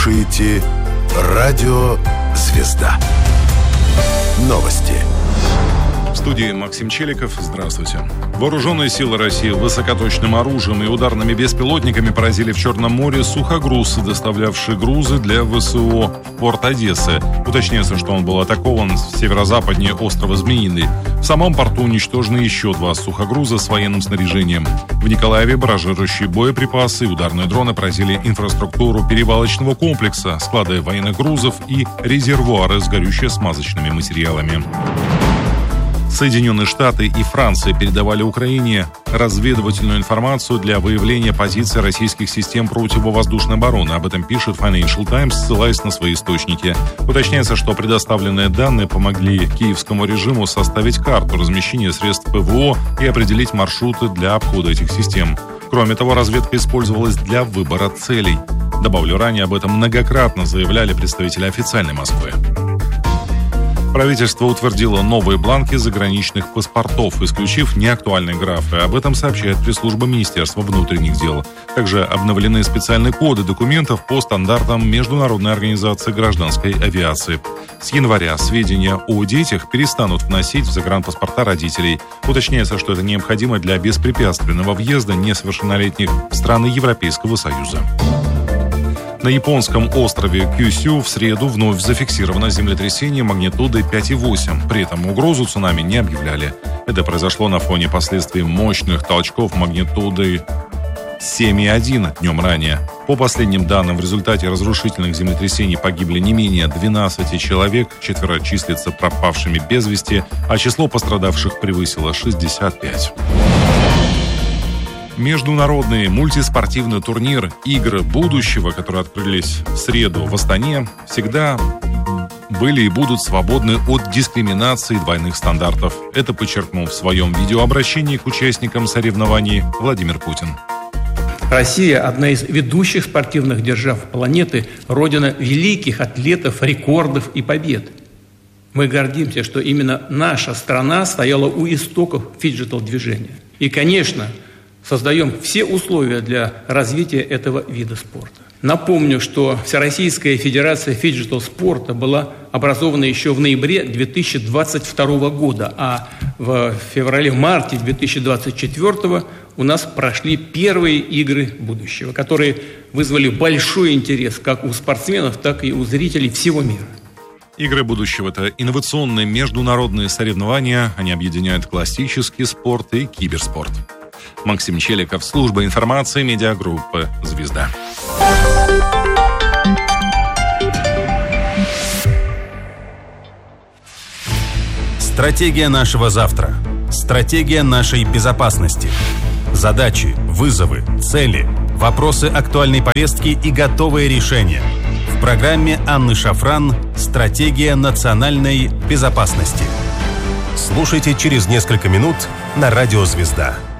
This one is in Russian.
слушаете «Радио Звезда». Новости. В студии Максим Челиков. Здравствуйте. Вооруженные силы России высокоточным оружием и ударными беспилотниками поразили в Черном море сухогруз, доставлявший грузы для ВСУ в порт Одессы. Уточняется, что он был атакован северо-западнее острова Змеиный. В самом порту уничтожены еще 2 сухогруза с военным снаряжением. В Николаеве баражирующие боеприпасы и ударные дроны поразили инфраструктуру перевалочного комплекса, склады военных грузов и резервуары с горюче-смазочными материалами. Соединенные Штаты и Франция передавали Украине разведывательную информацию для выявления позиций российских систем противовоздушной обороны. Об этом пишет Financial Times, ссылаясь на свои источники. Уточняется, что предоставленные данные помогли киевскому режиму составить карту размещения средств ПВО и определить маршруты для обхода этих систем. Кроме того, разведка использовалась для выбора целей. Добавлю, ранее об этом многократно заявляли представители официальной Москвы. Правительство утвердило новые бланки заграничных паспортов, исключив неактуальные графы. Об этом сообщает пресс-служба Министерства внутренних дел. Также обновлены специальные коды документов по стандартам Международной организации гражданской авиации. С января сведения о детях перестанут вносить в загранпаспорта родителей. Уточняется, что это необходимо для беспрепятственного въезда несовершеннолетних в страны Европейского Союза. На японском острове Кюсю в среду вновь зафиксировано землетрясение магнитудой 5,8. При этом угрозу цунами не объявляли. Это произошло на фоне последствий мощных толчков магнитудой 7,1 днем ранее. По последним данным, в результате разрушительных землетрясений погибли не менее 12 человек, 4 числятся пропавшими без вести, а число пострадавших превысило 65. Международный мультиспортивный турнир «Игры будущего», которые открылись в среду в Астане, всегда были и будут свободны от дискриминации и двойных стандартов. Это подчеркнул в своем видеообращении к участникам соревнований Владимир Путин. Россия – одна из ведущих спортивных держав планеты, родина великих атлетов, рекордов и побед. Мы гордимся, что именно наша страна стояла у истоков фиджитал-движения. И, конечно, создаем все условия для развития этого вида спорта. Напомню, что Всероссийская Федерация фиджитал-спорта была образована еще в ноябре 2022 года, а в феврале-марте 2024 у нас прошли первые игры будущего, которые вызвали большой интерес как у спортсменов, так и у зрителей всего мира. Игры будущего – это инновационные международные соревнования. Они объединяют классический спорт и киберспорт. Максим Челиков, служба информации медиагруппы «Звезда». Стратегия нашего завтра. Стратегия нашей безопасности. Задачи, вызовы, цели, вопросы актуальной повестки и готовые решения. В программе Анны Шафран «Стратегия национальной безопасности». Слушайте через несколько минут на радио «Звезда».